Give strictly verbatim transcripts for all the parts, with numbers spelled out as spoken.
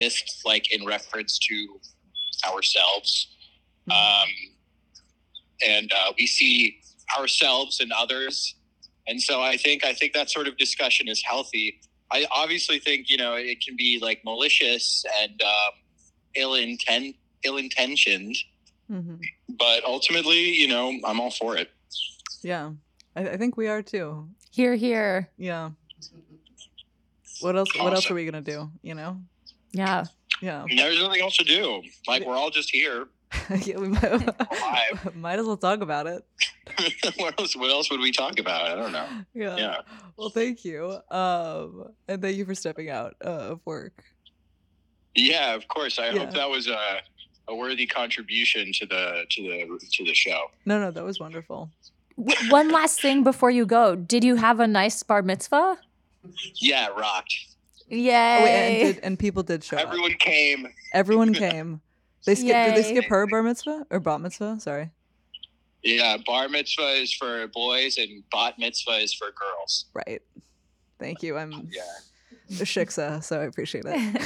missed, like in reference to ourselves. Mhm. Um, and uh, we see ourselves and others. And so I think I think that sort of discussion is healthy. I obviously think, you know, it can be like malicious and um, ill intent, ill intentioned, Mhm. but ultimately, you know, I'm all for it. Yeah, I, I think we are too. Here, here. Yeah. What else? What else Awesome. are we gonna do? You know? Yeah. Yeah. There's nothing else to do. Like, we're all just here. Yeah, we might, Alive. might as well talk about it. what else? What else would we talk about? I don't know. Yeah. Yeah. Well, thank you. Um, and thank you for stepping out uh, of work. Yeah, of course. I Yeah. hope that was a, a worthy contribution to the to the to the show. No, no, that was wonderful. W- one last thing before you go. Did you have a nice bar mitzvah? Yeah, it rocked. Yay. Oh, wait, and, did, and people did show Everyone up. came. Everyone came. They skip. Did they Yay. skip her bar mitzvah or bat mitzvah? Sorry. Yeah, bar mitzvah is for boys and bat mitzvah is for girls. Right. Thank you. I'm Yeah. a shiksa, so I appreciate it.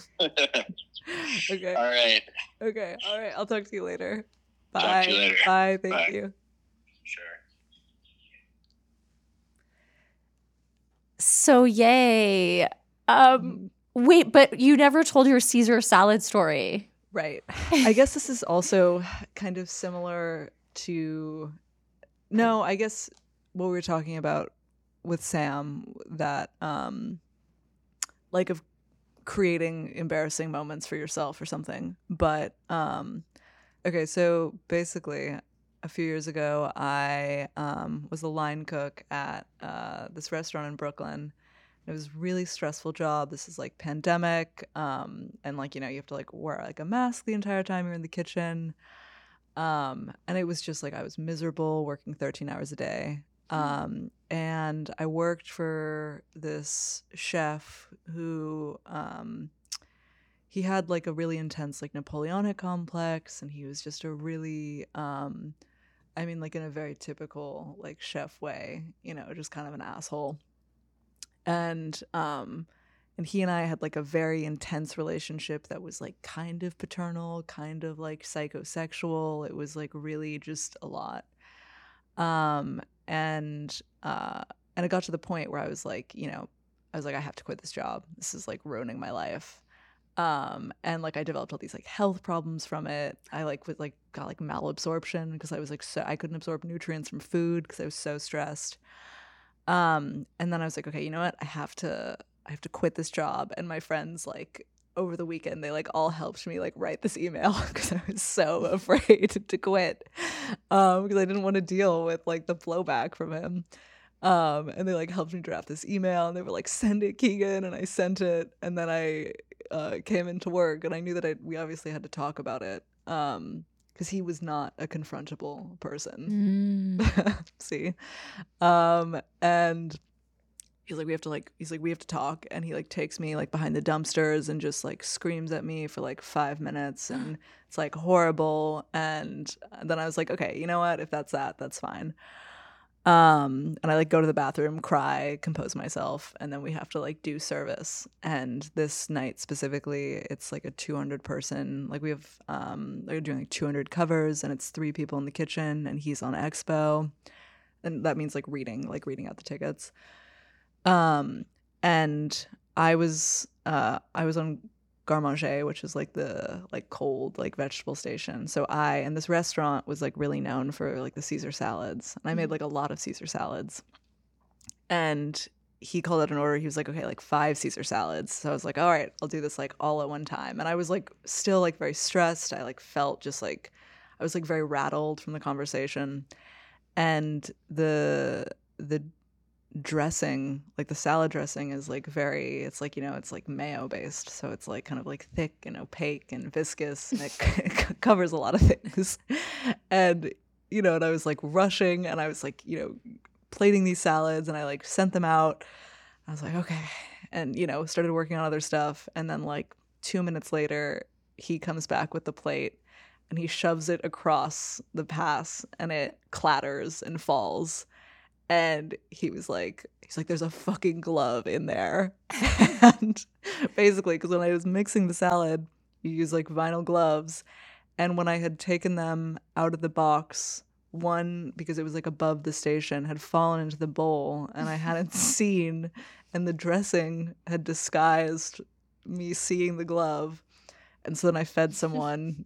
Okay. All right. Okay. All right. I'll talk to you later. Bye. Talk to you later. Bye. Thank Bye. you. Sure. So yay. Um, wait, but you never told your Caesar salad story. Right. I guess this is also kind of similar to. No, I guess what we were talking about with Sam, that um, like of creating embarrassing moments for yourself or something. But um, okay, so basically, a few years ago, I um, was the line cook at uh, this restaurant in Brooklyn. It was a really stressful job. This is like pandemic, um, and like you know you have to like wear like a mask the entire time you're in the kitchen, um, and it was just like I was miserable working thirteen hours a day. Um, and I worked for this chef who um, he had like a really intense like Napoleonic complex, and he was just a really um, I mean like in a very typical like chef way, you know, just kind of an asshole. And um and he and I had like a very intense relationship that was like kind of paternal, kind of like psychosexual. It was like really just a lot. Um and uh and it got to the point where I was like, you know, I was like I have to quit this job. This is like ruining my life. Um and like I developed all these like health problems from it. I like was like got like malabsorption because I was like so I couldn't absorb nutrients from food because I was so stressed. Um, and then I was like, okay, you know what? I have to I have to quit this job. And my friends like over the weekend they like all helped me like write this email because I was so afraid to quit. Um, because I didn't want to deal with like the blowback from him. Um, and they like helped me draft this email and they were like, send it, Keegan, and I sent it, and then I uh came into work and I knew that I we obviously had to talk about it. Um because he was not a confrontable person. Mm. See? Um, and he's like, we have to like, he's like, we have to talk. And he like takes me like behind the dumpsters and just like screams at me for like five minutes. And it's like horrible. And then I was like, okay, you know what? If that's that, that's fine. Um, and I like go to the bathroom, cry, compose myself, and then we have to like do service. And this night specifically, it's like a two hundred person, like we have, um, they're doing like two hundred covers, and it's three people in the kitchen, and he's on expo, and that means like reading, like reading out the tickets. Um, and I was, uh, I was on Garde Manger, which is like the like cold like vegetable station. So I and this restaurant was like really known for like the Caesar salads. And I made like a lot of Caesar salads. And he called out an order. He was like, okay, like five Caesar salads. So I was like, all right, I'll do this like all at one time. And I was like still like very stressed. I like felt just like I was like very rattled from the conversation. And the the dressing, like the salad dressing is like very, it's like, you know, it's like mayo based, so it's like kind of like thick and opaque and viscous, and it, it covers a lot of things. And you know, and I was like rushing, and I was like, you know, plating these salads, and I like sent them out. I was like, okay, and you know, started working on other stuff. And then like two minutes later he comes back with the plate and he shoves it across the pass, and it clatters and falls. And he was like, he's like, there's a fucking glove in there. And basically, because when I was mixing the salad, you use like vinyl gloves. And when I had taken them out of the box, one, because it was like above the station, had fallen into the bowl and I hadn't seen, and the dressing had disguised me seeing the glove. And so then I fed someone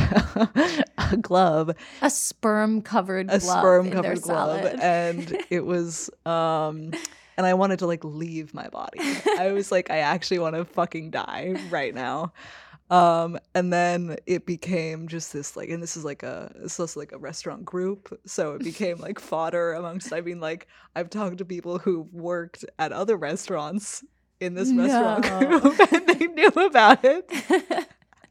a glove, a sperm covered a glove sperm in covered their glove, salad. and it was um and I wanted to like leave my body. I was like, I actually want to fucking die right now. Um and then it became just this like, and this is like a this is like a restaurant group, so it became like fodder amongst, I mean, like I've talked to people who worked at other restaurants in this restaurant No. group and they knew about it.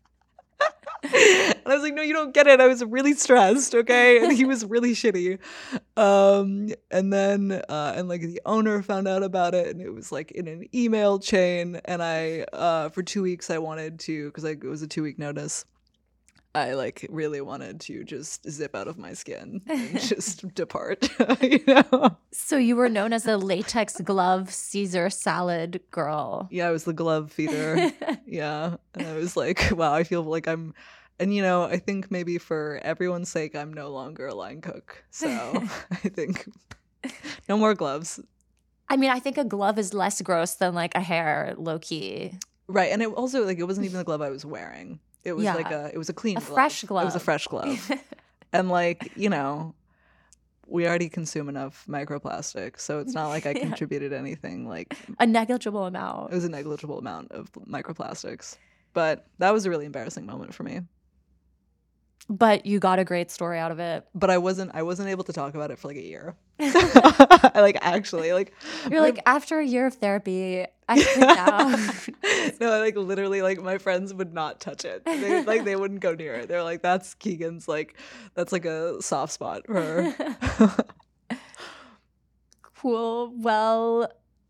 And I was like, no, you don't get it. I was really stressed, okay? And he was really shitty. Um, and then, uh, and like the owner found out about it, and it was like in an email chain. And I, uh, for two weeks, I wanted to, because like, it was a two week notice. I like really wanted to just zip out of my skin and just depart, you know? So you were known as the latex glove Caesar salad girl. Yeah, I was the glove feeder. Yeah. And I was like, wow, I feel like I'm, and you know, I think maybe for everyone's sake, I'm no longer a line cook. So I think no more gloves. I mean, I think a glove is less gross than like a hair, low key. Right. And it also, like, it wasn't even the glove I was wearing. It was Yeah. like a, it was a clean A glove. fresh It was a glove. fresh glove. And like, you know, we already consume enough microplastic, so it's not like I Yeah. contributed anything. Like, A negligible it amount. was a negligible amount of microplastics. But that was a really embarrassing moment for me. But you got a great story out of it. But I wasn't I wasn't able to talk about it for like a year. I, like actually like You're like, after a year of therapy, I think now. no, like literally like my friends would not touch it. They like they wouldn't go near it. They're like, that's Keegan's, like that's like a soft spot for her. Cool. Well,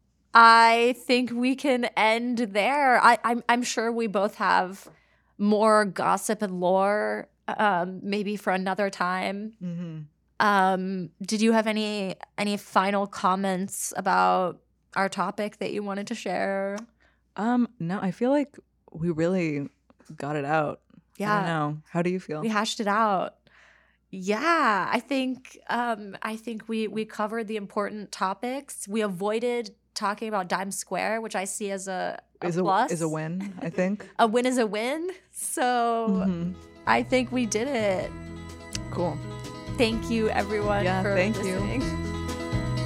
I think we can end there. I, I'm I'm sure we both have more gossip and lore, um, maybe for another time. Mm-hmm. Um, did you have any any final comments about our topic that you wanted to share? Um, no, I feel like we really got it out. I Yeah. don't know. How do you feel? We hashed it out. Yeah, I think um, I think we we covered the important topics. We avoided talking about Dime Square, which I see as a, a is a plus. is a win, I think. A win is a win. So Mhm. I think we did it. Cool. Thank you, everyone, Yeah, for thank you. listening.